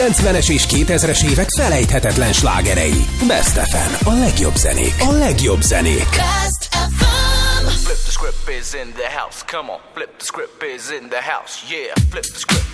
90-es és 2000-es évek felejthetetlen slágerei. Best FM. A legjobb zenék. A legjobb zenék. Best FM. Flip the script is in the house. Come on. Flip the script is in the house. Yeah. Flip the script.